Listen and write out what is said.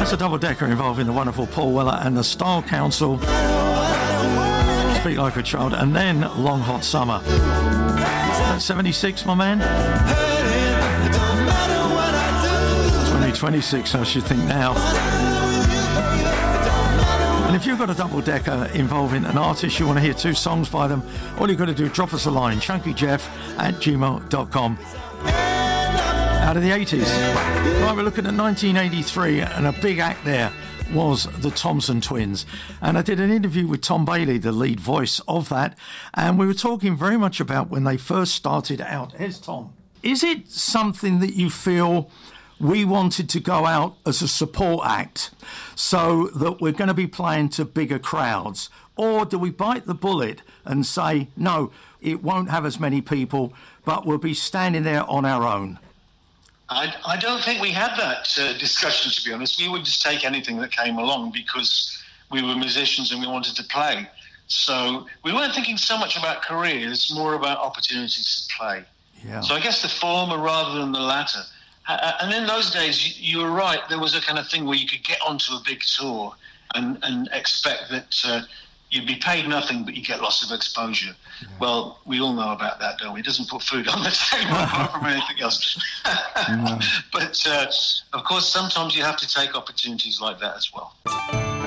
That's a double-decker involving the wonderful Paul Weller and the Style Council, Speak Like a Child, and then Long Hot Summer. 76, my man? 2026, I should think now. And if you've got a double-decker involving an artist, you want to hear 2 songs by them, all you've got to do is drop us a line, chunkyjeff@gmail.com. Out of the 80s. Right, we're looking at 1983, and a big act there was the Thompson Twins. And I did an interview with Tom Bailey, the lead voice of that, and we were talking very much about when they first started out. Here's Tom. Is it something that you feel we wanted to go out as a support act so that we're going to be playing to bigger crowds? Or do we bite the bullet and say, no, it won't have as many people, but we'll be standing there on our own? I don't think we had that discussion, to be honest. We would just take anything that came along because we were musicians and we wanted to play. So we weren't thinking so much about careers, more about opportunities to play. Yeah. So I guess the former rather than the latter. And in those days, you were right, there was a kind of thing where you could get onto a big tour and expect that you'd be paid nothing, but you get lots of exposure. Yeah. Well, we all know about that, don't we? It doesn't put food on the table apart from anything else. No. But, of course, sometimes you have to take opportunities like that as well.